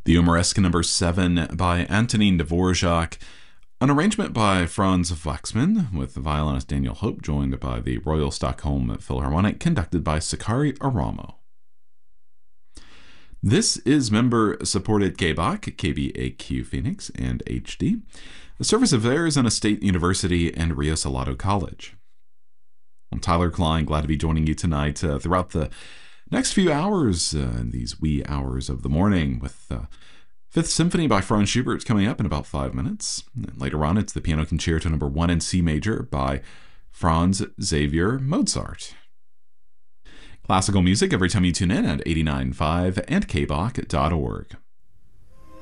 The Humoresque number 7 by Antonin Dvorak, an arrangement by Franz Waxman, with violinist Daniel Hope, joined by the Royal Stockholm Philharmonic, conducted by Sakari Aramo. This is member-supported KBAQ, KBAQ Phoenix, and HD, a service of Arizona State University and Rio Salado College. I'm Tyler Klein, glad to be joining you tonight throughout the next few hours, in these wee hours of the morning, with Fifth Symphony by Franz Schubert coming up in about 5 minutes. And later on, it's the Piano Concerto number 1 in C major by Franz Xavier Mozart. Classical music every time you tune in at 89.5 and kbach.org.